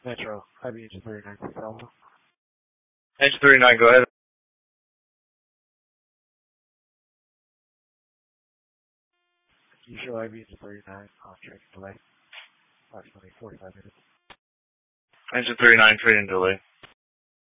Metro, IB engine 39 6 Alpha. Engine 39, go ahead. Usual IB engine 39 on training delay. Approximately 45 minutes. Engine 39, training delay.